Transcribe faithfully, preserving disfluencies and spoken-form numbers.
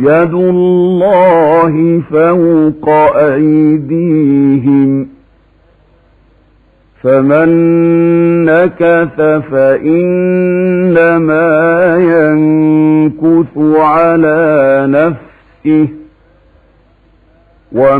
يد الله فوق أيديهم فمن نكث فإنما ينكث على نفسه